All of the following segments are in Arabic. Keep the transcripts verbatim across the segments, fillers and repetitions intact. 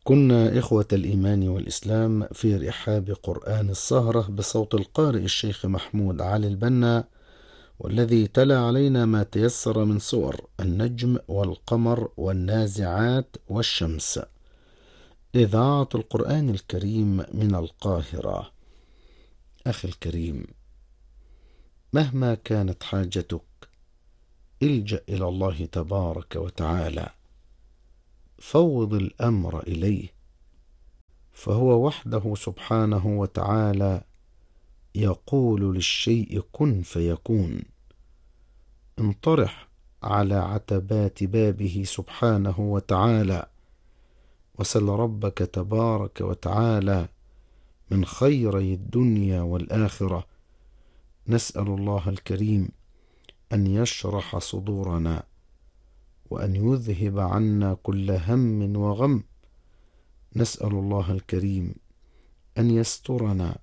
كنا إخوة الإيمان والإسلام في رحاب قرآن السهرة بصوت القارئ الشيخ محمود علي البنا، والذي تلا علينا ما تيسر من سور النجم والقمر والنازعات والشمس. إذاعة القرآن الكريم من القاهرة. أخي الكريم، مهما كانت حاجتك الجأ إلى الله تبارك وتعالى، فوض الأمر إليه، فهو وحده سبحانه وتعالى يقول للشيء كن فيكون. انطرح على عتبات بابه سبحانه وتعالى، وسل ربك تبارك وتعالى من خيري الدنيا والآخرة. نسأل الله الكريم أن يشرح صدورنا، وأن يذهب عنا كل هم وغم. نسأل الله الكريم أن يسترنا،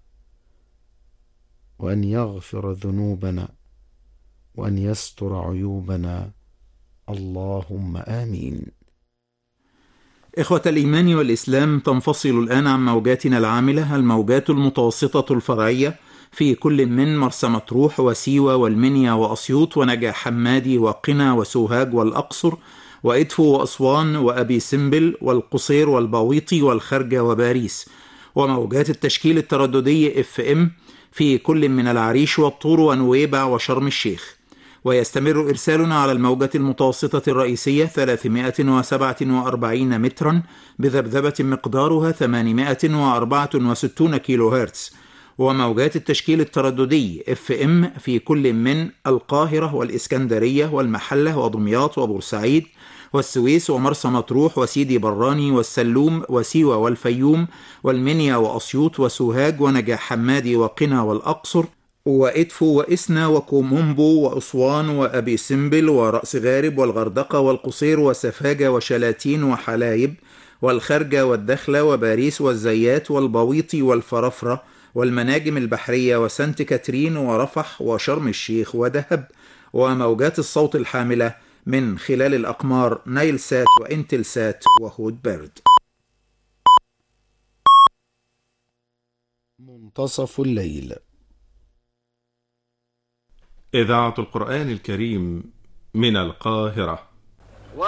وأن يغفر ذنوبنا، وأن يستر عيوبنا، اللهم آمين. إخوة الإيمان والإسلام، تنفصل الآن عن موجاتنا العاملة الموجات المتوسطة الفرعية في كل من مرسى مطروح وسيوة والمنيا وأسيوط ونجع حمادي وقنا وسوهاج والأقصر وإدفو وأسوان وأبي سمبل والقصير والباويطي والخرجة وباريس، وموجات التشكيل الترددي اف ام في كل من العريش والطور ونويبع وشرم الشيخ. ويستمر إرسالنا على الموجة المتوسطة الرئيسية ثلاثمائة وسبعة وأربعين مترا بذبذبة مقدارها ثمانمائة وأربعة وستين كيلو هرتز، وموجات التشكيل الترددي اف ام في كل من القاهرة والإسكندرية والمحلة ودمياط وبورسعيد والسويس ومرسى مطروح وسيدي براني والسلوم وسيوة والفيوم والمنيا وأسيوط وسوهاج ونجع حمادي وقنا والأقصر وإدفو وإسنا وكومومبو وأسوان وأبي سمبل ورأس غارب والغردقة والقصير وسفاجة وشلاتين وحلايب والخرجة والدخلة وباريس والزيات والبويطي والفرفرة والمناجم البحرية وسانت كاترين ورفح وشرم الشيخ ودهب، وموجات الصوت الحاملة من خلال الأقمار نايل سات وإنتل سات وهود بيرد. منتصف الليل. إذاعة القرآن الكريم من القاهرة.